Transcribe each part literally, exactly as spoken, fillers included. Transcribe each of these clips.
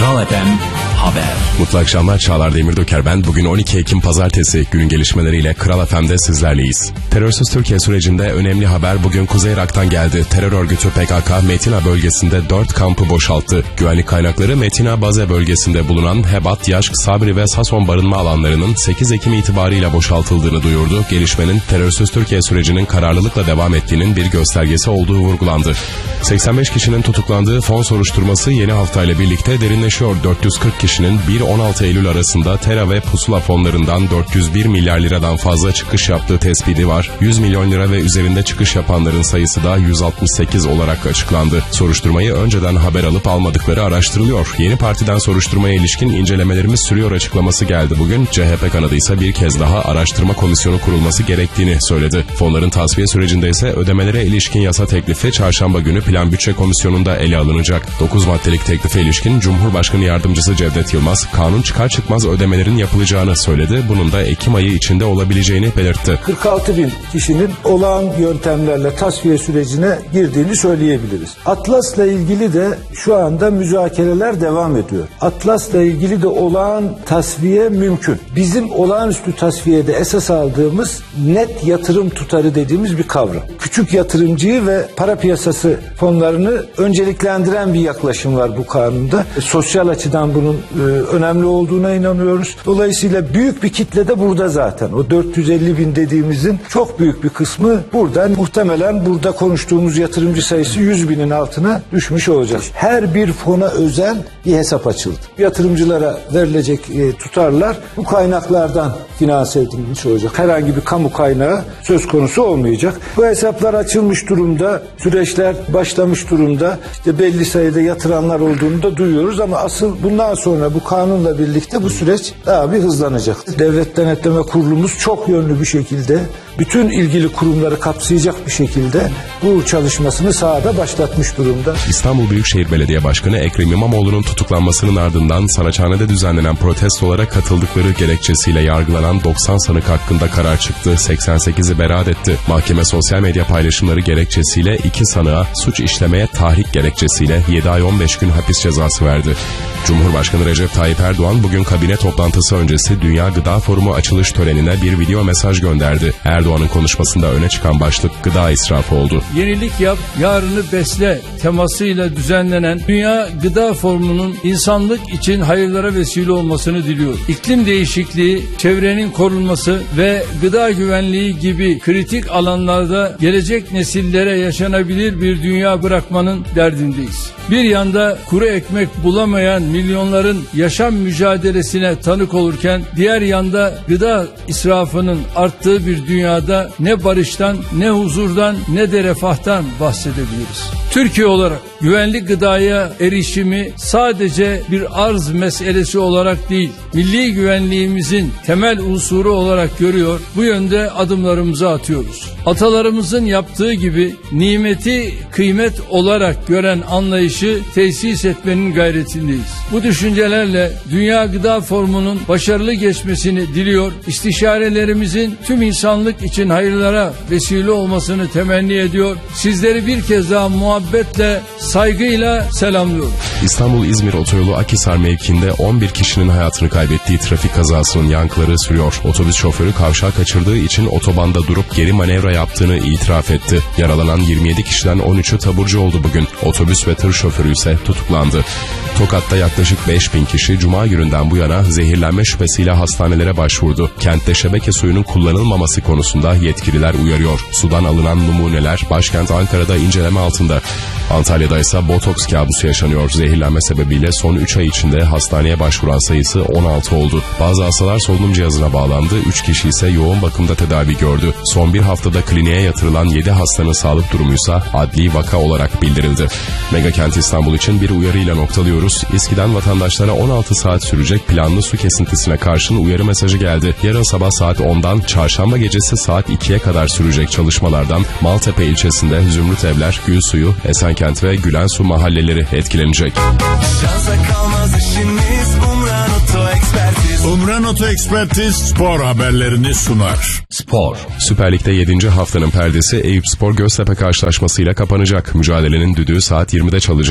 Kral F M Haber. Mutlu akşamlar, Çağlar Demirdöker ben. Bugün on iki Ekim Pazartesi, günün gelişmeleriyle Kral F M'de sizlerleyiz. Terörsüz Türkiye sürecinde önemli haber bugün Kuzey Irak'tan geldi. Terör örgütü P K K, Metina bölgesinde dört kampı boşalttı. Güvenlik kaynakları Metina Baze bölgesinde bulunan Hebat, Yaşk, Sabri ve Sason barınma alanlarının sekiz Ekim itibarıyla boşaltıldığını duyurdu. Gelişmenin terörsüz Türkiye sürecinin kararlılıkla devam ettiğinin bir göstergesi olduğu vurgulandı. seksen beş kişinin tutuklandığı fon soruşturması yeni haftayla birlikte derinleşiyor. dört yüz kırk kişinin bir on altı Eylül arasında Tera ve Pusula fonlarından dört yüz bir milyar liradan fazla çıkış yaptığı tespiti var. yüz milyon lira ve üzerinde çıkış yapanların sayısı da yüz altmış sekiz olarak açıklandı. Soruşturmayı önceden haber alıp almadıkları araştırılıyor. Yeni partiden soruşturmaya ilişkin incelemelerimiz sürüyor açıklaması geldi bugün. C H P kanadı ise bir kez daha araştırma komisyonu kurulması gerektiğini söyledi. Fonların tasfiye sürecinde ise ödemelere ilişkin yasa teklifi çarşamba günü Plan Bütçe Komisyonu'nda ele alınacak. dokuz maddelik teklife ilişkin Cumhurbaşkanı Yardımcısı Cevdet Yılmaz, kanun çıkar çıkmaz ödemelerin yapılacağını söyledi. Bunun da Ekim ayı içinde olabileceğini belirtti. kırk altı bin kişinin olağan yöntemlerle tasfiye sürecine girdiğini söyleyebiliriz. Atlas'la ilgili de şu anda müzakereler devam ediyor. Atlas'la ilgili de olağan tasfiye mümkün. Bizim olağanüstü tasfiyede esas aldığımız net yatırım tutarı dediğimiz bir kavram. Küçük yatırımcıyı ve para piyasası fonlarını önceliklendiren bir yaklaşım var bu kanunda. E, sosyal açıdan bunun e, önemli olduğuna inanıyoruz. Dolayısıyla büyük bir kitle de burada zaten. O dört yüz elli bin dediğimizin çok büyük bir kısmı buradan, muhtemelen burada konuştuğumuz yatırımcı sayısı yüz binin altına düşmüş olacak. Her bir fona özel bir hesap açıldı. Yatırımcılara verilecek e, tutarlar bu kaynaklardan finanse edilmiş olacak. Herhangi bir kamu kaynağı söz konusu olmayacak. Bu hesaplar açılmış durumda, süreçler başlamış durumda. İşte belli sayıda yatıranlar olduğunu da duyuyoruz ama asıl bundan sonra bu kanunla birlikte bu süreç daha bir hızlanacak. Devlet Denetleme Kurulumuz çok yönlü bir şekilde, bütün ilgili kurumları kapsayacak bir şekilde bu çalışmasını sahada başlatmış durumda. İstanbul Büyükşehir Belediye Başkanı Ekrem İmamoğlu'nun tutuklanmasının ardından Saraçhane'de düzenlenen protestolara katıldıkları gerekçesiyle yargılanan doksan sanık hakkında karar çıktı. seksen sekizi beraat etti. Mahkeme sosyal medya paylaşımları gerekçesiyle iki sanığa suç işlemeye tahrik gerekçesiyle yedi ay on beş gün hapis cezası verdi. Cumhurbaşkanı Recep Tayyip Erdoğan bugün kabine toplantısı öncesi Dünya Gıda Forumu açılış törenine bir video mesaj gönderdi. Erdoğan'ın konuşmasında öne çıkan başlık gıda israfı oldu. Yenilik yap, yarını besle temasıyla düzenlenen Dünya Gıda Forumu'nun insanlık için hayırlara vesile olmasını diliyor. İklim değişikliği, çevrenin korunması ve gıda güvenliği gibi kritik alanlarda gelecek nesillere yaşanabilir bir dünya bırakmanın derdindeyiz. Bir yanda kuru ekmek bulamayan milyonların yaşam mücadelesine tanık olurken diğer yanda gıda israfının arttığı bir dünyada ne barıştan, ne huzurdan, ne de refahtan bahsedebiliriz. Türkiye olarak güvenli gıdaya erişimi sadece bir arz meselesi olarak değil, milli güvenliğimizin temel unsuru olarak görüyor, bu yönde adımlarımızı atıyoruz. Atalarımızın yaptığı gibi nimeti kıymet olarak gören anlayışı tesis etmenin gayretindeyiz. Bu düşüncelerle Dünya Gıda Forumu'nun başarılı geçmesini diliyor, istişarelerimizin tüm insanlık için hayırlara vesile olmasını temenni ediyor. Sizleri bir kez daha muhabbetle, saygıyla selamlıyorum. İstanbul-İzmir otoyolu Akhisar mevkiinde on bir kişinin hayatını kaybettiği trafik kazasının yankıları sürüyor. Otobüs şoförü kavşağı kaçırdığı için otobanda durup geri manevra yaptığını itiraf etti. Yaralanan yirmi yedi kişiden on üçü taburcu oldu bugün. Otobüs ve tır şoförü ise tutuklandı. Tokat'ta yaklaşık beş bin kişi Cuma gününden bu yana zehirlenme şüphesiyle hastanelere başvurdu. Kentte şebeke suyunun kullanılmaması konusunda yetkililer uyarıyor. Sudan alınan numuneler başkent Ankara'da inceleme altında. Antalya'da ise botoks kabusu yaşanıyor. Zehirlenme sebebiyle son üç ay içinde hastaneye başvuran sayısı on altı oldu. Bazı hastalar solunum cihazına bağlandı. üç kişi ise yoğun bakımda tedavi gördü. Son bir haftada kliniğe yatırılan yedi hastanın sağlık durumuysa adli vaka olarak bildirildi. Megakent İstanbul için bir uyarıyla noktalıyoruz. İSKİ'den vatandaşlara on altı saat sürecek planlı su kesintisine karşın uyarı mesajı geldi. Yarın sabah saat ondan çarşamba gecesi saat ikiye kadar sürecek çalışmalardan Maltepe ilçesinde Zümrüt Evler, Gülsuyu, Esenkent ve Gülensu mahalleleri etkilenecek. Şansa kalmaz işimiz, Umran Oto Ekspertiz. Umran Oto Ekspertiz spor haberlerini sunar. Spor. Süper Lig'de yedinci haftanın perdesi Eyüpspor Göztepe karşılaşmasıyla kapanacak. Mücadelenin düdüğü saat yirmide çalacak.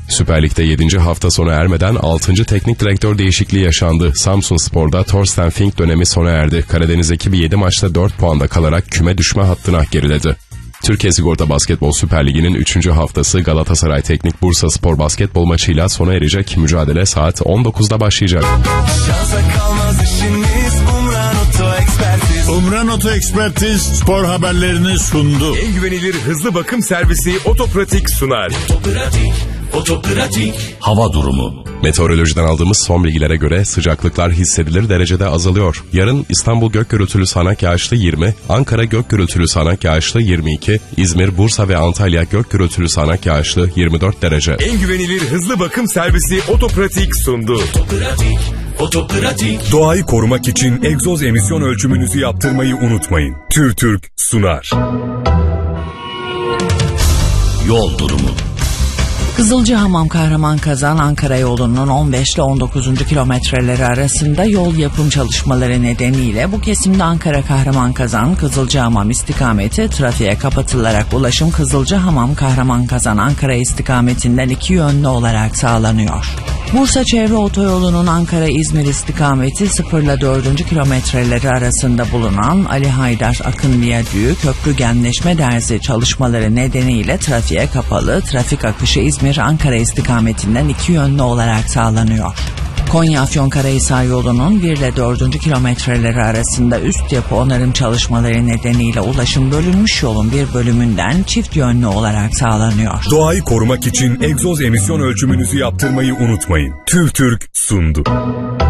Süper Lig'de yedinci hafta sona ermeden altıncı teknik direktör değişikliği yaşandı. Samsunspor'da Thorsten Fink dönemi sona erdi. Karadeniz ekibi yedi maçta dört puanda kalarak küme düşme hattına geriledi. Türkiye Sigorta Basketbol Süper Ligi'nin üçüncü haftası Galatasaray Teknik Bursaspor basketbol maçıyla sona erecek. Mücadele saat on dokuzda başlayacak. Şansa kalmaz işimiz Umran Oto Ekspertiz. Umran Oto Ekspertiz spor haberlerini sundu. En güvenilir hızlı bakım servisi Otopratik sunar. Otopratik, Otopratik. Hava durumu. Meteorolojiden aldığımız son bilgilere göre sıcaklıklar hissedilir derecede azalıyor. Yarın İstanbul gök gürültülü sağanak yağışlı yirmi, Ankara gök gürültülü sağanak yağışlı yirmi iki, İzmir, Bursa ve Antalya gök gürültülü sağanak yağışlı yirmi dört derece. En güvenilir hızlı bakım servisi Otopratik sundu. Otopratik, Otopratik. Doğayı korumak için egzoz emisyon ölçümünüzü yaptırmayı unutmayın. TÜRTÜRK sunar. Yol durumu. Kızılcahamam Kahramanmazan Ankara yolunun on beş ile on dokuzuncu kilometreleri arasında yol yapım çalışmaları nedeniyle bu kesimde Ankara Kahramanmazan Kızılcahamam istikameti trafiğe kapatılarak ulaşım Kızılcahamam Kahramanmazan Ankara istikametinden iki yönlü olarak sağlanıyor. Bursa Çevre Otoyolu'nun Ankara-İzmir istikameti sıfır ile dördüncü kilometreleri arasında bulunan Ali Haydar Akın Viyadüğü köprü genleşme derzi çalışmaları nedeniyle trafiğe kapalı, trafik akışı İzmir-Ankara istikametinden iki yönlü olarak sağlanıyor. Konya-Afyonkarahisar yolunun bir ile dördüncü kilometreleri arasında üst yapı onarım çalışmaları nedeniyle ulaşım bölünmüş yolun bir bölümünden çift yönlü olarak sağlanıyor. Doğayı korumak için egzoz emisyon ölçümünüzü yaptırmayı unutmayın. TÜRTÜRK sundu.